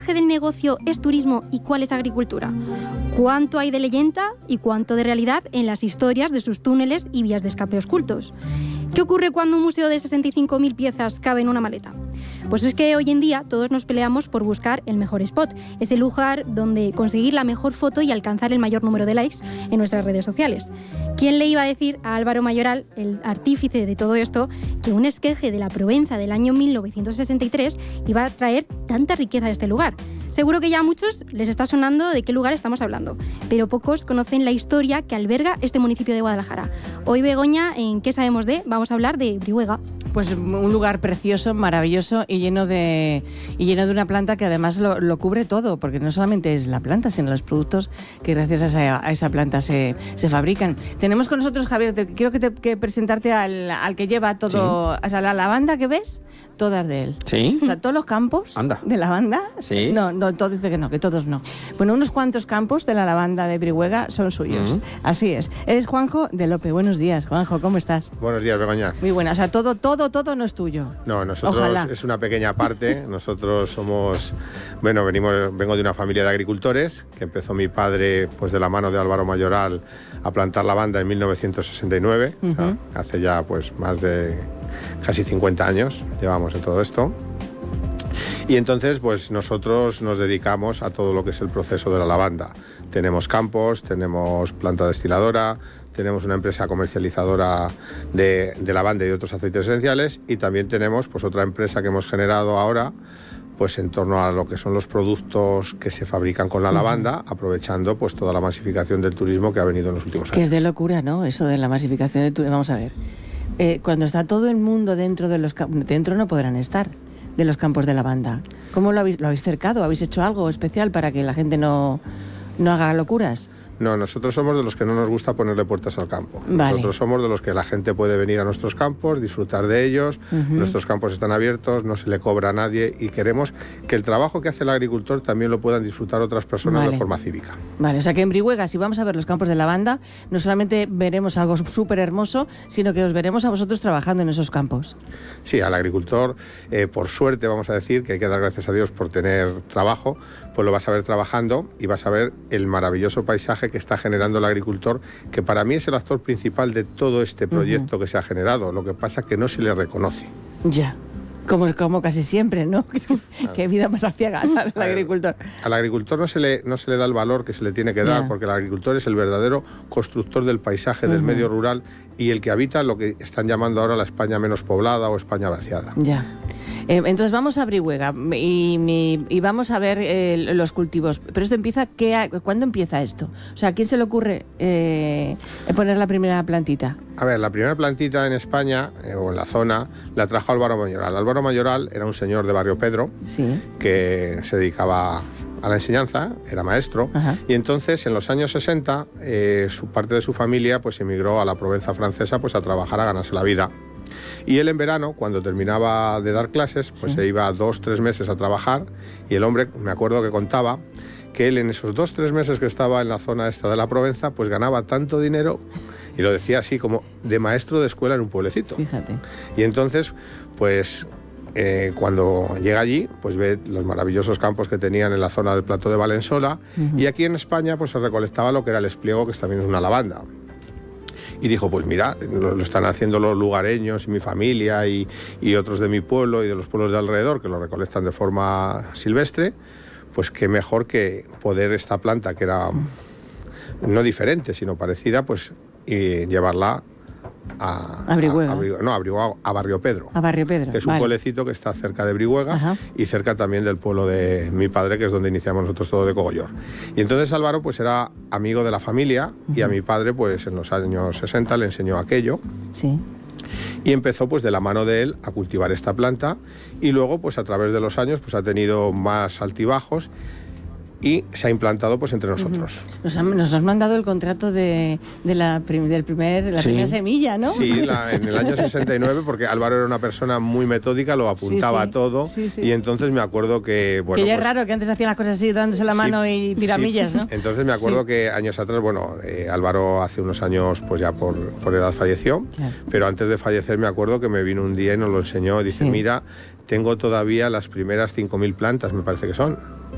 del negocio es turismo y cuál es agricultura? ¿Cuánto hay de leyenda y cuánto de realidad en las historias de sus túneles y vías de escape ocultos? ¿Qué ocurre cuando un museo de 65.000 piezas cabe en una maleta? Pues es que hoy en día todos nos peleamos por buscar el mejor spot, ese lugar donde conseguir la mejor foto y alcanzar el mayor número de likes en nuestras redes sociales. ¿Quién le iba a decir a Álvaro Mayoral, el artífice de todo esto, que un esqueje de la Provenza del año 1963 iba a traer tanta riqueza a este lugar? Seguro que ya a muchos les está sonando de qué lugar estamos hablando, pero pocos conocen la historia que alberga este municipio de Guadalajara. Hoy, Begoña, en ¿Qué sabemos de? Vamos a hablar de Brihuega. Pues un lugar precioso, maravilloso y lleno de una planta que además lo cubre todo, porque no solamente es la planta, sino los productos que gracias a esa planta se fabrican. Tenemos con nosotros, Javier, quiero que presentarte al que lleva todo, o sea, la lavanda que ves, todas de él. ¿Sí? O sea, todos los campos de lavanda. Sí. No, todo dice que todos no. Bueno, unos cuantos campos de la lavanda de Brihuega son suyos. Así es. Eres Juanjo de Lope. Buenos días, Juanjo, ¿cómo estás? Buenos días, Begoña. Muy buena. O sea, todo no es tuyo. No, nosotros Ojalá. Es una pequeña parte. Nosotros somos, vengo de una familia de agricultores que empezó mi padre, pues de la mano de Álvaro Mayoral, a plantar lavanda en 1969. O sea, hace ya pues más de casi 50 años llevamos en todo esto. Y entonces pues nosotros nos dedicamos a todo lo que es el proceso de la lavanda. Tenemos campos, tenemos planta destiladora, tenemos una empresa comercializadora de lavanda y de otros aceites esenciales, y también tenemos pues otra empresa que hemos generado ahora pues en torno a lo que son los productos que se fabrican con la lavanda, aprovechando pues toda la masificación del turismo que ha venido en los últimos años. Que es de locura, ¿no? Eso de la masificación del turismo. Vamos a ver. Cuando está todo el mundo dentro de los campos, dentro no podrán estar de los campos de lavanda. ¿Cómo lo habéis cercado? ¿Habéis hecho algo especial para que la gente no haga locuras? No, nosotros somos de los que no nos gusta ponerle puertas al campo. Vale. Nosotros somos de los que la gente puede venir a nuestros campos, disfrutar de ellos. Nuestros campos están abiertos, no se le cobra a nadie, y queremos que el trabajo que hace el agricultor también lo puedan disfrutar otras personas de forma cívica. Vale, o sea que en Brihuega, si vamos a ver los campos de lavanda, no solamente veremos algo súper hermoso, sino que os veremos a vosotros trabajando en esos campos. Sí, al agricultor, por suerte, vamos a decir, que hay que dar gracias a Dios por tener trabajo, pues lo vas a ver trabajando y vas a ver el maravilloso paisaje que está generando el agricultor, que para mí es el actor principal de todo este proyecto que se ha generado. Lo que pasa es que no se le reconoce. Ya, como casi siempre, ¿no? Qué vida más aciaga al agricultor. Al agricultor no se le da el valor que se le tiene que dar, porque el agricultor es el verdadero constructor del paisaje, del medio rural, y el que habita lo que están llamando ahora la España menos poblada o España vaciada. Ya. Entonces vamos a Brihuega y vamos a ver los cultivos. Pero esto empieza, ¿cuándo empieza esto? O sea, ¿a quién se le ocurre poner la primera plantita? A ver, la primera plantita en España, o en la zona, la trajo Álvaro Mayoral. Álvaro Mayoral era un señor de Barrio Pedro, que se dedicaba a la enseñanza, era maestro, y entonces en los años 60 parte de su familia pues emigró a la Provenza francesa pues a trabajar, a ganarse la vida. Y él en verano, cuando terminaba de dar clases, pues se iba 2-3 meses a trabajar, y el hombre, me acuerdo que contaba que él en esos 2-3 meses que estaba en la zona esta de la Provenza, pues ganaba tanto dinero, y lo decía así, como de maestro de escuela en un pueblecito. Fíjate. Y entonces, pues cuando llega allí, pues ve los maravillosos campos que tenían en la zona del Plato de Valensola, y aquí en España pues se recolectaba lo que era el espliego, que también es una lavanda. Y dijo, pues mira, lo están haciendo los lugareños y mi familia y otros de mi pueblo y de los pueblos de alrededor, que lo recolectan de forma silvestre, pues qué mejor que poder esta planta, que era no diferente, sino parecida, pues y llevarla a Brihuega. A Barrio Pedro. A Barrio Pedro, que es un pueblecito que está cerca de Brihuega y cerca también del pueblo de mi padre, que es donde iniciamos nosotros todo, de Cogollor. Y entonces Álvaro pues era amigo de la familia, y a mi padre pues en los años 60 le enseñó aquello. Sí. Y empezó pues de la mano de él a cultivar esta planta, y luego pues a través de los años pues ha tenido más altibajos y se ha implantado pues entre nosotros. Nos has mandado el contrato de la primera semilla, ¿no? Sí, en el año 69, porque Álvaro era una persona muy metódica, lo apuntaba todo, y entonces me acuerdo que... Bueno, que ya pues, es raro que antes hacían las cosas así, dándose la mano y tiramillas, ¿no? Entonces me acuerdo que años atrás, Álvaro hace unos años, pues ya por edad falleció, pero antes de fallecer me acuerdo que me vino un día y nos lo enseñó, dice, mira, tengo todavía las primeras 5.000 plantas, me parece que son.